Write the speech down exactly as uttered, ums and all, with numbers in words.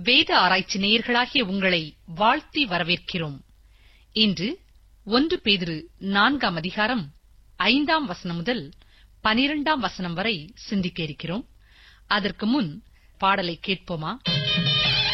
வேத ஆராய்ச்சி நேயர்களாகிய உங்களை வாழ்த்தி வரவேற்கிறோம். இன்று ஒன்று பேதுரு நான்காம் அதிகாரம் ஐந்தாம் வசனம் முதல் பனிரெண்டாம் வசனம் வரை சிந்திக்க இருக்கிறோம். அதற்கு முன் பாடலை கேட்போமா?